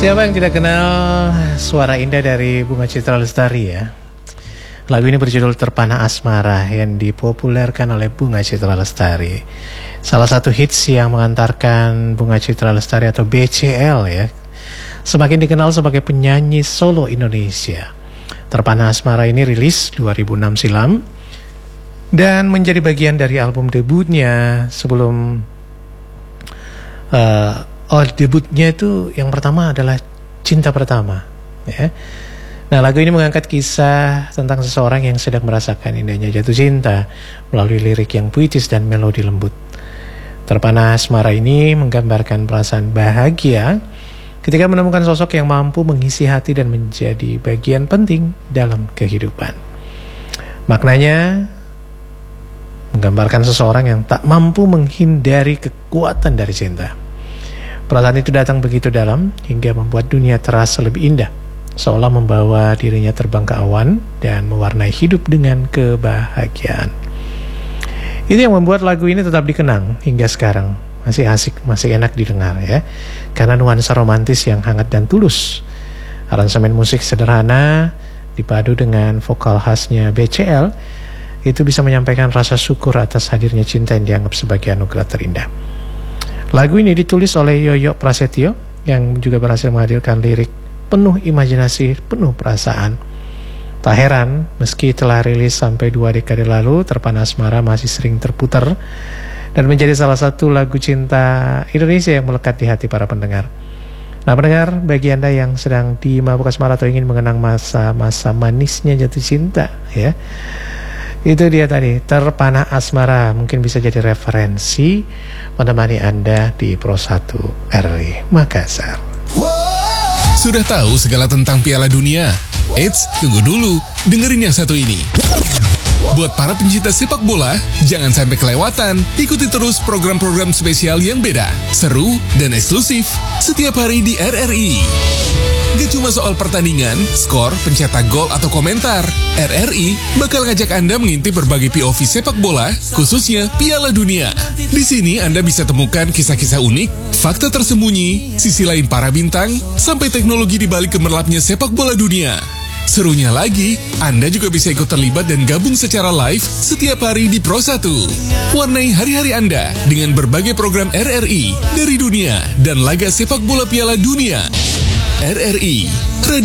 Siapa yang tidak kenal suara indah dari Bunga Citra Lestari ya? Lagu ini berjudul Terpana Asmara yang dipopulerkan oleh Bunga Citra Lestari. Salah satu hits yang mengantarkan Bunga Citra Lestari atau BCL ya, semakin dikenal sebagai penyanyi solo Indonesia. Terpana Asmara ini rilis 2006 silam dan menjadi bagian dari album debutnya sebelum debutnya itu yang pertama adalah Cinta Pertama ya. Nah, lagu ini mengangkat kisah tentang seseorang yang sedang merasakan indahnya jatuh cinta melalui lirik yang puitis dan melodi lembut. Terpana Asmara ini menggambarkan perasaan bahagia ketika menemukan sosok yang mampu mengisi hati dan menjadi bagian penting dalam kehidupan. Maknanya menggambarkan seseorang yang tak mampu menghindari kekuatan dari cinta. Perasaan itu datang begitu dalam hingga membuat dunia terasa lebih indah, seolah membawa dirinya terbang ke awan dan mewarnai hidup dengan kebahagiaan. Itu yang membuat lagu ini tetap dikenang hingga sekarang. Masih asik, masih enak didengar ya, karena nuansa romantis yang hangat dan tulus. Aransemen musik sederhana dipadu dengan vokal khasnya BCL itu bisa menyampaikan rasa syukur atas hadirnya cinta yang dianggap sebagai anugerah terindah. Lagu ini ditulis oleh Yoyo Prasetyo yang juga berhasil menghadirkan lirik penuh imajinasi, penuh perasaan. Tak heran, meski telah rilis sampai 2 dekade lalu, Terpana Asmara masih sering terputar dan menjadi salah satu lagu cinta Indonesia yang melekat di hati para pendengar. Nah, pendengar, bagi Anda yang sedang di mabuk asmara atau ingin mengenang masa-masa manisnya jatuh cinta ya, itu dia tadi, Terpana Asmara mungkin bisa jadi referensi menemani Anda di Pro 1 RRI Makassar. Sudah tahu segala tentang Piala Dunia? Eits, tunggu dulu, dengerin yang satu ini. Buat para pencinta sepak bola, jangan sampai kelewatan. Ikuti terus program-program spesial yang beda, seru, dan eksklusif setiap hari di RRI. Gak cuma soal pertandingan, skor, pencetak gol, atau komentar. RRI bakal ngajak Anda mengintip berbagai POV sepak bola, khususnya Piala Dunia. Di sini Anda bisa temukan kisah-kisah unik, fakta tersembunyi, sisi lain para bintang, sampai teknologi di balik gemerlapnya sepak bola dunia. Serunya lagi, Anda juga bisa ikut terlibat dan gabung secara live setiap hari di Pro 1. Warnai hari-hari Anda dengan berbagai program RRI dari dunia dan laga sepak bola Piala Dunia. RRI